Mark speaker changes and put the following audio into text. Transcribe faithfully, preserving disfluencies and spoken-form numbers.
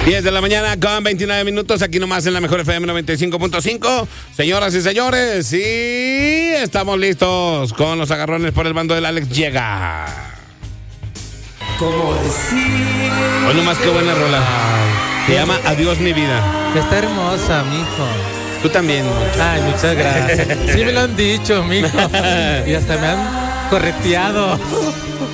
Speaker 1: diez de la mañana con veintinueve minutos, aquí nomás en la mejor F M noventa y cinco punto cinco. Señoras y señores, sí, estamos listos con los agarrones por el bando del Alex llega.
Speaker 2: ¿Cómo decir?
Speaker 1: Hoy nomás qué buena rola. Se llama Adiós mi vida.
Speaker 3: Está hermosa, mijo.
Speaker 1: Tú también.
Speaker 3: Ay, muchas gracias. Sí me lo han dicho, mijo. Y hasta me han correteado.